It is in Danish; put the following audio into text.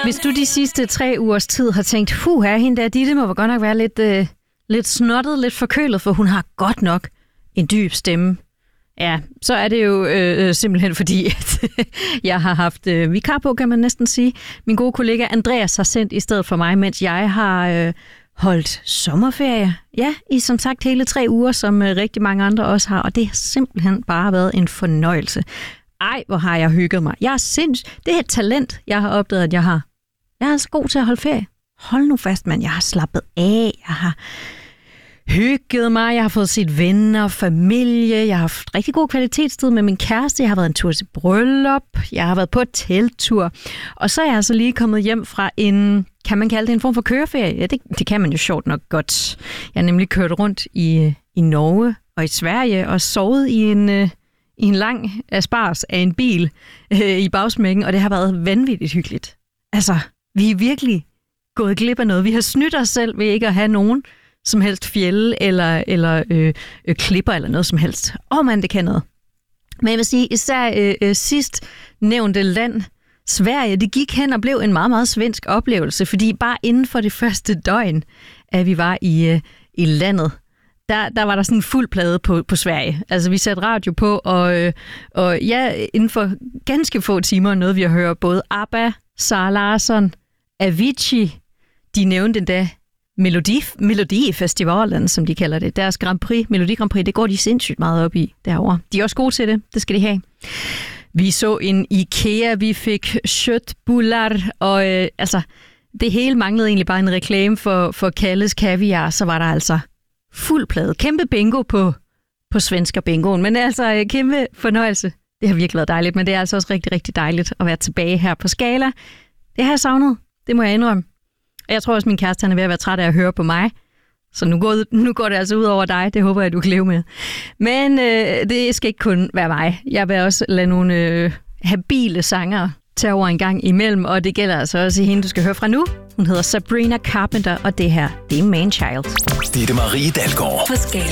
Hvis du de sidste 3 ugers tid har tænkt, hende der Ditte må godt nok være lidt snottet, lidt forkølet, for hun har godt nok en dyb stemme. Ja, så er det jo simpelthen fordi, at jeg har haft vikar på, kan man næsten sige. Min gode kollega Andreas har sendt i stedet for mig, mens jeg har holdt sommerferie. Ja, i som sagt hele 3 uger, som rigtig mange andre også har, og det har simpelthen bare været en fornøjelse. Ej, hvor har jeg hygget mig. Det er et talent, jeg har opdaget, at jeg har. Jeg er så god til at holde ferie. Hold nu fast, mand. Jeg har slappet af. Jeg har hygget mig. Jeg har fået set venner, familie. Jeg har haft rigtig god kvalitetstid med min kæreste. Jeg har været en tur til bryllup. Jeg har været på telttur. Og så er jeg altså lige kommet hjem fra kan man kalde det en form for køreferie? Ja, det kan man jo sjovt nok godt. Jeg har nemlig kørt rundt i Norge og i Sverige og sovet i en lang asparges af en bil i bagsmækken, og det har været vanvittigt hyggeligt. Altså, vi er virkelig gået glip af noget. Vi har snydt os selv ved ikke at have nogen som helst fjelde eller klipper eller noget som helst. Man, det kan noget. Men jeg vil sige, især sidst nævnte land, Sverige, det gik hen og blev en meget, meget svensk oplevelse, fordi bare inden for det første døgn, at vi var i landet, der var der sådan en fuld plade på Sverige. Altså, vi satte radio på, og ja, inden for ganske få timer nåede vi at høre både ABBA, Sara Larsson, Avicii. De nævnte endda Melodifestivalen, som de kalder det. Deres Grand Prix, Melodi Grand Prix, det går de sindssygt meget op i derovre. De er også gode til det. Det skal de have. Vi så en IKEA, vi fik köttbullar, og det hele manglede egentlig bare en reklame for Kalles Kaviar, så var der altså fuld plade. Kæmpe bingo på svensker bingoen, men altså kæmpe fornøjelse. Det har virkelig været dejligt, men det er altså også rigtig, rigtig dejligt at være tilbage her på Skala. Det har jeg savnet, det må jeg indrømme. Og jeg tror også, min kæreste han er ved at være træt af at høre på mig. Så nu går det altså ud over dig. Det håber jeg, du kan leve med. Men det skal ikke kun være mig. Jeg vil også lade nogle habile sanger tage over en gang imellem, og det gælder altså også hende, du skal høre fra nu. Hun hedder Sabrina Carpenter, og det her, det er Man Child. Ditte Marie Dalgaard. På Skala.